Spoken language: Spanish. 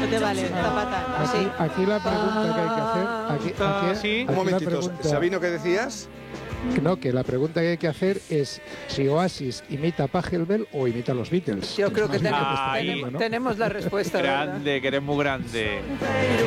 te vale, Zapata. Sí. Aquí la pregunta que hay que hacer... Sí. Un momentito, pregunta, Sabino, ¿qué decías? No, que la pregunta que hay que hacer es si Oasis imita a Pachelbel o imita a los Beatles. Yo creo que Ahí. tenemos la respuesta. ¿verdad? Grande, que eres muy grande.